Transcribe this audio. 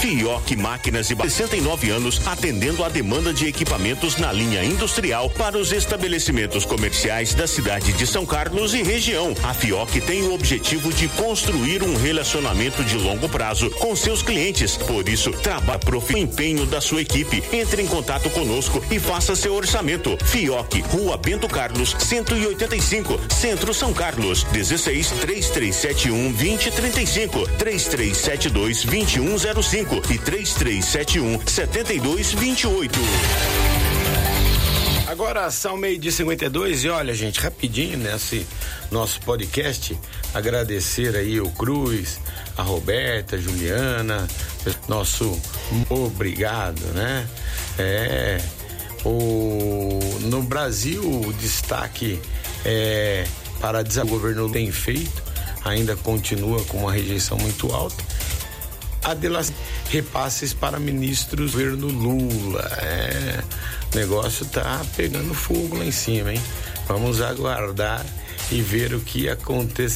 FIOC Máquinas e 69 anos atendendo a demanda de equipamentos na linha industrial para os estabelecimentos comerciais da cidade de São Carlos e região. A FIOC tem o objetivo de construir um relacionamento de longo prazo com seus clientes. Por isso, trabalhe o empenho da sua equipe. Entre em contato conosco e faça seu orçamento. FIOC, Rua Bento Carlos, 185, Centro São Carlos, 16 3371 2035, 3372 2105 e 3371 7228. Agora são 12:52 e olha, gente, rapidinho nesse nosso podcast, agradecer aí o Cruz, a Roberta, a Juliana, nosso obrigado, né? No Brasil o destaque para o governo tem feito, ainda continua com uma rejeição muito alta. Repasses para ministros do governo Lula. O negócio tá pegando fogo lá em cima, hein? Vamos aguardar e ver o que acontece.